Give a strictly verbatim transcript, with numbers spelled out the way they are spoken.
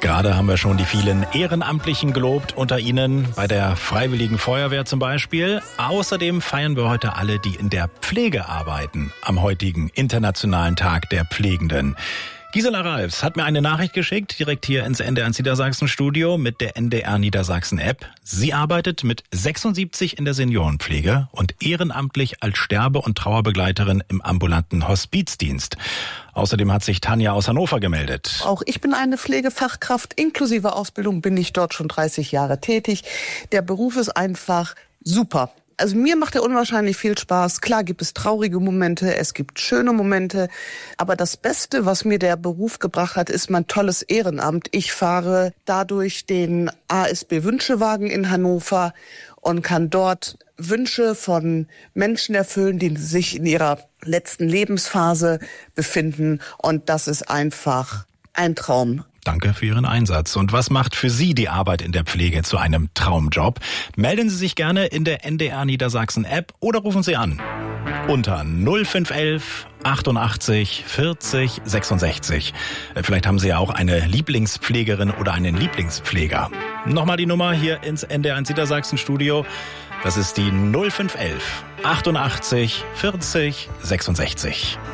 Gerade haben wir schon die vielen Ehrenamtlichen gelobt, unter ihnen bei der Freiwilligen Feuerwehr zum Beispiel. Außerdem feiern wir heute alle, die in der Pflege arbeiten, am heutigen Internationalen Tag der Pflegenden. Gisela Ralfs hat mir eine Nachricht geschickt, direkt hier ins N D R Niedersachsen Studio mit der N D R Niedersachsen App. Sie arbeitet mit sechsundsiebzig in der Seniorenpflege und ehrenamtlich als Sterbe- und Trauerbegleiterin im ambulanten Hospizdienst. Außerdem hat sich Tanja aus Hannover gemeldet. Auch ich bin eine Pflegefachkraft. Inklusive Ausbildung bin ich dort schon dreißig Jahre tätig. Der Beruf ist einfach super. Also mir macht er unwahrscheinlich viel Spaß. Klar gibt es traurige Momente, es gibt schöne Momente. Aber das Beste, was mir der Beruf gebracht hat, ist mein tolles Ehrenamt. Ich fahre dadurch den A S B-Wünschewagen in Hannover und kann dort Wünsche von Menschen erfüllen, die sich in ihrer letzten Lebensphase befinden. Und das ist einfach ein Traum. Danke für Ihren Einsatz. Und was macht für Sie die Arbeit in der Pflege zu einem Traumjob? Melden Sie sich gerne in der N D R Niedersachsen App oder rufen Sie an unter null fünf elf achtundachtzig vierzig sechsundsechzig. Vielleicht haben Sie ja auch eine Lieblingspflegerin oder einen Lieblingspfleger. Nochmal die Nummer hier ins N D R Niedersachsen Studio. Das ist die null fünf elf achtundachtzig vierzig sechsundsechzig.